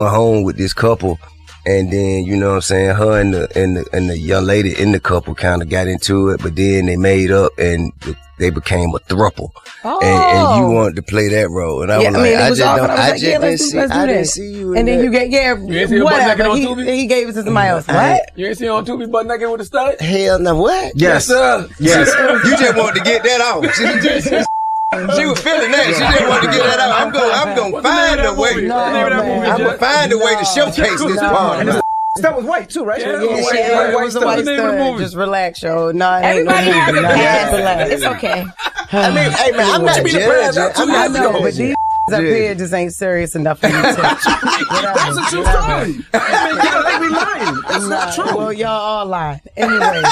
home with this couple. And then, you know what I'm saying, her and the young lady in the couple kind of got into it, but then they made up and they became a throuple. Oh. And you wanted to play that role. And I was like, I didn't see you in and then that. you get, whatever. He gave it to somebody else. What? You ain't seen on Tubi butt naked with a stud? Hell no, what? Yes, sir. Yes. You just wanted to get that off. She was feeling that. She didn't want to get that out. I'm gonna find a way. I'm gonna find a way to showcase this part. That was white too, right? Yeah, it was a white stud. Just relax, yo. No, it ain't no Everybody has a movie. past. It's okay. I mean, hey man, I'm not judging. I'm I not know, but judging. these up here just ain't serious enough for me to touch. That's a true story. I mean, y'all think we lying. That's not true. Well, y'all all lying. Anyway.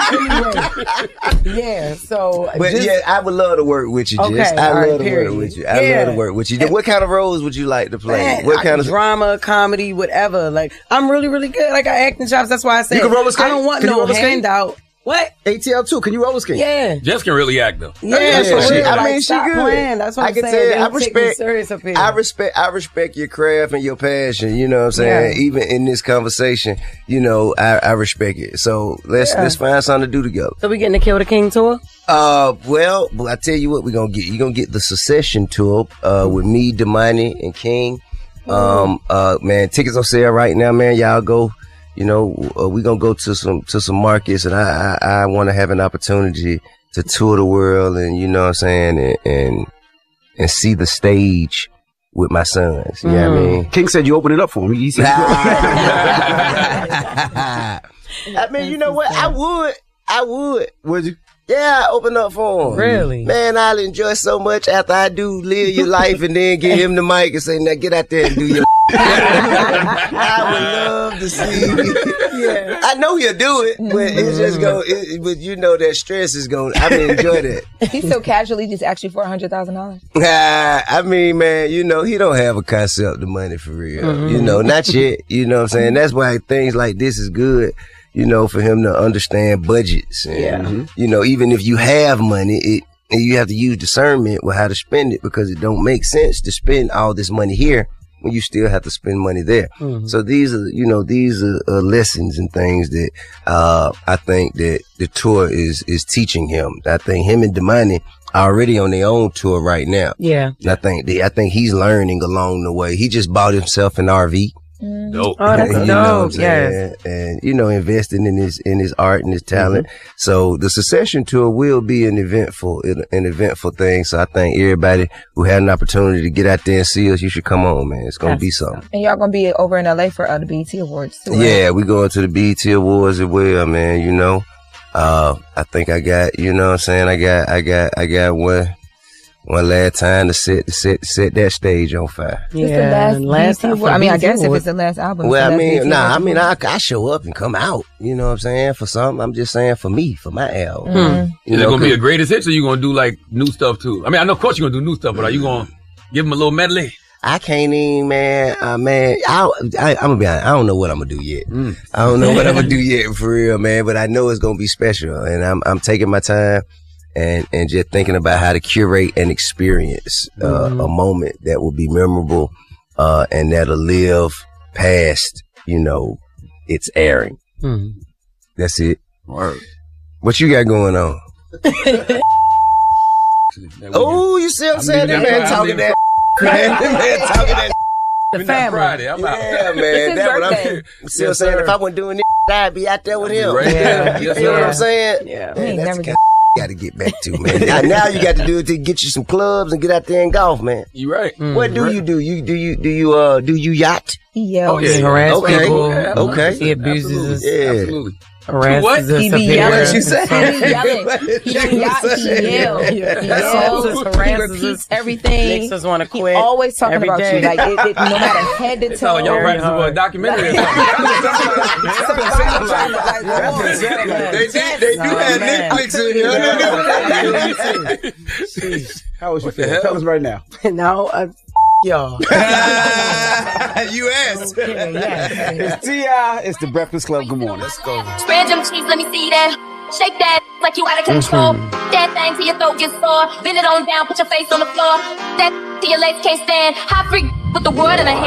Yeah, so. But yeah, I would love to work with you, Jess. Okay, I all love right, to work with you. I love to work with you. What kind of roles would you like to play? Man, What kind of drama, comedy, whatever. Like, I'm really, really good. I got acting chops. That's why I said You can roller skate? I don't want Can you no roller skate? handout. What? ATL2, can you roller skate? Yeah. Jess can really act though. Yeah, for real. I Like, mean, she stop good. playing. That's what I I'm can saying. tell you, They I don't take me respect. serious up here. I respect your craft and your passion. You know what I'm saying? Yeah. Even in this conversation, you know, I respect it. So let's find something to do together. So we getting the Kill the King tour? Well, I tell you what, we're gonna get. You're gonna get the Secession tour with me, Damani, and King. Man, tickets on sale right now, man. Y'all go. You know, we're gonna go to some markets, and I want to have an opportunity to tour the world, and you know what I'm saying, and see the stage with my sons. You know what I mean? King said you open it up for him. He said I mean, you know what? I would. Would you? Yeah, open up for him. Really? Man, I'll enjoy so much after I do live your life and then give him the mic and say, now get out there and do your I would love to see. Yeah. I know he'll do it, but it's just but you know that stress is going, I mean, enjoy that. He so casually just asked you for $100,000. I mean, man, you know, he don't have a concept of money for real. You know, not yet. You know what I'm saying? That's why things like this is good. You know, for him to understand budgets. And, you know, even if you have money, and you have to use discernment with how to spend it because it don't make sense to spend all this money here when you still have to spend money there. So these are lessons and things that, I think that the tour is teaching him. I think him and Damani are already on their own tour right now. Yeah. And I think he's learning along the way. He just bought himself an RV. Dope. Oh, that's You know what I'm dope. saying? Yes. And, you know, investing in his art and his talent. So the Secession tour will be an eventful thing. So I think everybody who had an opportunity to get out there and see us, you should come on, man. It's going to be something. And y'all gonna be over in LA for the BET Awards too, right? Yeah, we going to the BET Awards as well, man. You know, I think I got, you know what I'm saying? I got one last time to set that stage on fire. It's the last BET Award. I mean, I guess if it's the last album. Well, I it's the mean, last BET Award. I show up and come out. You know what I'm saying? For something, I'm just saying for me, for my album. You Is know, it gonna be a greatest hits or you gonna do like new stuff too? I mean, I know of course you're gonna do new stuff, but are you gonna give them a little medley? I can't even, man. I'm gonna be honest. I don't know what I'm gonna do yet. I don't know what I'm gonna do yet for real, man. But I know it's gonna be special, and I'm taking my time. And just thinking about how to curate and experience a moment that will be memorable and that'll live past, you know, its airing. That's it. Word. What you got going on? Oh, you see what I'm saying? That man talking that. Man talking that. The family. Friday, I'm out. Yeah, man. It's That's what I'm his saying. See what I'm saying? If I wasn't doing this, I'd be out there with him. Right there. You Yes, know what sir. I'm saying? Yeah. Man, that's never the kind of got to get back to, man. Now you got to do it to get you some clubs and get out there and golf, man. You right. What do you do? Do you yacht? He yells. Oh, yeah. He harass Okay. people. Yeah, Okay. He abuses us. Yeah. Absolutely. Harasses What? us He up be here. yelling. What you say? He yelling. He yells. He Assaults us, harasses repeats us, everything. makes us want to He quit. always talking every about day. you. Like, no matter head to It's toe. like y'all Very practicing for a hard. documentary or something. They do have man. Netflix in here. How was your feeling? Tell us right now. No, y'all. You asked. It's T.I. It's the Breakfast Club. Good morning. Let's go. Spread them cheeks, let me see that. Shake that like you out of control. That thing till your throat gets sore. Bend it on down, put your face on the floor. That till your legs can't stand. Hot freak with the word in a hand.